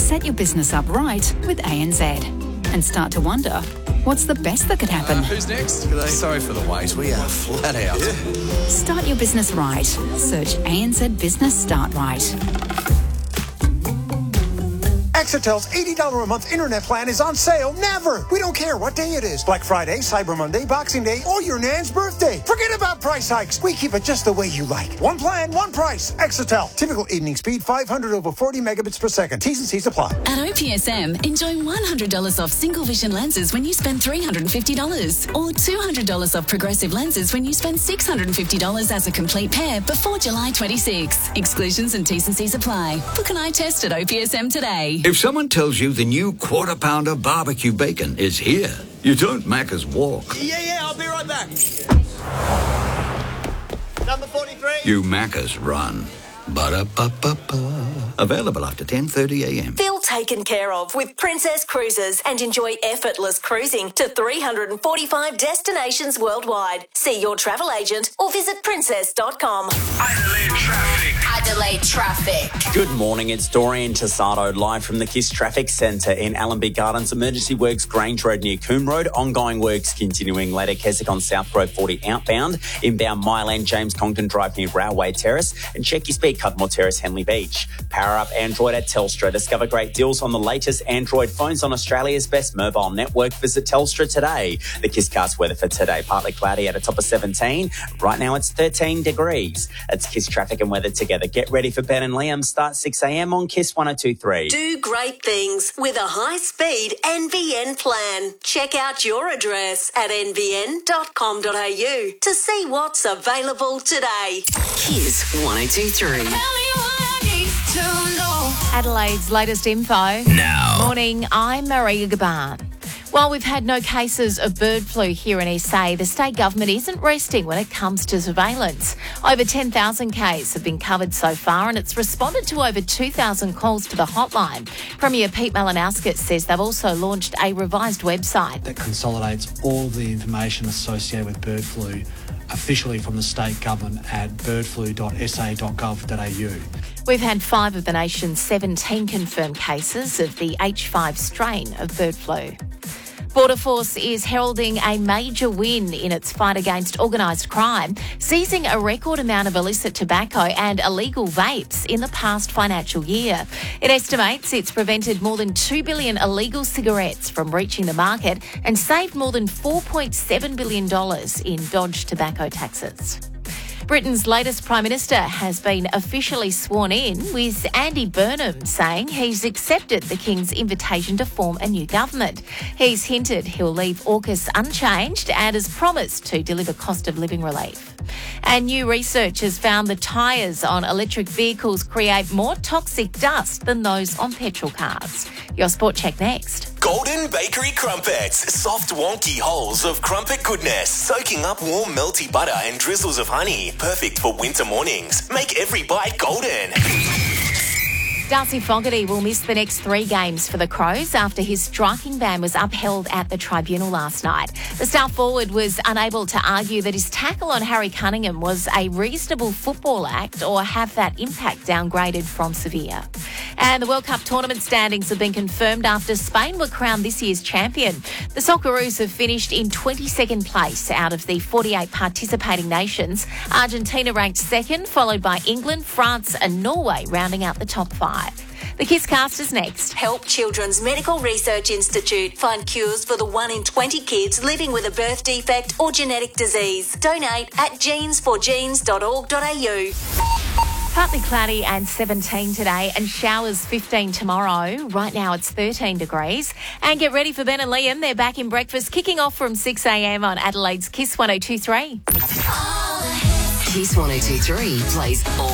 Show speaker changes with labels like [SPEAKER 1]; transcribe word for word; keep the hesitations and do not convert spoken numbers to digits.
[SPEAKER 1] Set your business up right with A N Z and start to wonder, what's the best that could happen?
[SPEAKER 2] Uh, who's next? Sorry for the wait. We are flat out. Yeah.
[SPEAKER 1] Start your business right. Search A N Z Business Start Right.
[SPEAKER 3] Exetel's eighty dollars a month internet plan is on sale never. We don't care what day it is. Black Friday, Cyber Monday, Boxing Day, or your Nan's birthday. Forget about price hikes. We keep it just the way you like. One plan, one price. Exetel. Typical evening speed, five hundred over forty megabits per second. T's and C's apply.
[SPEAKER 4] At O P S M, enjoy one hundred dollars off single vision lenses when you spend three hundred fifty dollars. Or two hundred dollars off progressive lenses when you spend six hundred fifty dollars as a complete pair before July twenty-sixth. Exclusions and T's and C's apply. Book an eye test at O P S M today.
[SPEAKER 5] If someone tells you the new Quarter Pounder barbecue bacon is here, you don't Macca's walk.
[SPEAKER 6] Yeah, yeah, I'll be right back. Number forty-three.
[SPEAKER 5] You Macca's run. Ba-da-ba-ba-ba. Available after ten thirty a m.
[SPEAKER 7] Feel taken care of with Princess Cruises and enjoy effortless cruising to three hundred forty-five destinations worldwide. See your travel agent or visit princess dot com.
[SPEAKER 8] Adelaide traffic.
[SPEAKER 9] Adelaide traffic.
[SPEAKER 10] Good morning, it's Dorian Tassado live from the KISS Traffic Centre in Allenby Gardens. Emergency works Grange Road near Coombe Road. Ongoing works continuing later Keswick on South Road forty outbound. Inbound Myland James Congdon Drive near Railway Terrace. And check your speed, Cudmore Terrace, Henley Beach. Power up Android at Telstra. Discover great deals on the latest Android phones on Australia's best mobile network. Visit Telstra today. The KISScast weather for today. Partly cloudy at a top of seventeen. Right now it's thirteen degrees. It's KISS Traffic and weather together. Get ready for Ben and Liam. Start six a m on KISS one oh two three.
[SPEAKER 7] Do great things with a high-speed N V N plan. Check out your address at n v n dot com dot a u to see what's available today.
[SPEAKER 9] KISS one oh two three.
[SPEAKER 11] Adelaide's latest info.
[SPEAKER 5] Now.
[SPEAKER 11] Morning, I'm Maria Gaban. While we've had no cases of bird flu here in S A, the state government isn't resting when it comes to surveillance. Over ten thousand cases have been covered so far, and it's responded to over two thousand calls to the hotline. Premier Pete Malinauskas says they've also launched a revised website
[SPEAKER 12] that consolidates all the information associated with bird flu officially from the state government at birdflu dot s a dot gov dot a u.
[SPEAKER 11] We've had five of the nation's seventeen confirmed cases of the H five strain of bird flu. Border Force is heralding a major win in its fight against organised crime, seizing a record amount of illicit tobacco and illegal vapes in the past financial year. It estimates it's prevented more than two billion illegal cigarettes from reaching the market and saved more than four point seven billion dollars in dodged tobacco taxes. Britain's latest Prime Minister has been officially sworn in, with Andy Burnham saying he's accepted the King's invitation to form a new government. He's hinted he'll leave AUKUS unchanged and has promised to deliver cost of living relief. And new research has found the tyres on electric vehicles create more toxic dust than those on petrol cars. Your Sport Check next.
[SPEAKER 13] Golden Bakery Crumpets. Soft, wonky holes of crumpet goodness. Soaking up warm, melty butter and drizzles of honey. Perfect for winter mornings. Make every bite golden.
[SPEAKER 11] Darcy Fogarty will miss the next three games for the Crows after his striking ban was upheld at the tribunal last night. The star forward was unable to argue that his tackle on Harry Cunningham was a reasonable football act or have that impact downgraded from severe. And the World Cup tournament standings have been confirmed after Spain were crowned this year's champion. The Socceroos have finished in twenty-second place out of the forty-eight participating nations. Argentina ranked second, followed by England, France and Norway rounding out the top five. The KISScast is next.
[SPEAKER 7] Help Children's Medical Research Institute find cures for the one in twenty kids living with a birth defect or genetic disease. Donate at genes for genes dot org dot a u.
[SPEAKER 11] Partly cloudy and seventeen today and showers fifteen tomorrow. Right now it's thirteen degrees. And get ready for Ben and Liam. They're back in breakfast, kicking off from six a m on Adelaide's KISS one oh two three.
[SPEAKER 9] KISS one oh two three plays all